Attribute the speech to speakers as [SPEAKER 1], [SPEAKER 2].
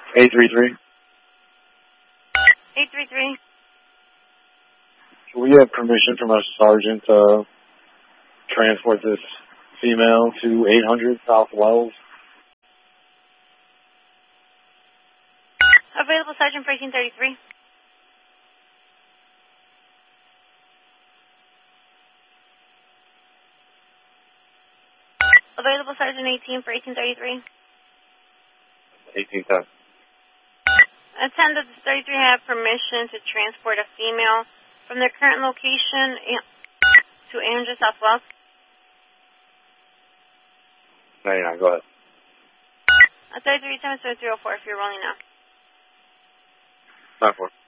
[SPEAKER 1] 833.
[SPEAKER 2] 833.
[SPEAKER 1] We have permission from our sergeant to transport this female to 800 South Wells.
[SPEAKER 2] Available Sergeant for 1833. Available Sergeant 18 for 1833.
[SPEAKER 1] 1810.
[SPEAKER 2] Attendant 33 have permission to transport a female from their current location to 800 South Wells.
[SPEAKER 1] 99, go ahead.
[SPEAKER 2] 33 times 304 if you're rolling now.
[SPEAKER 1] 94.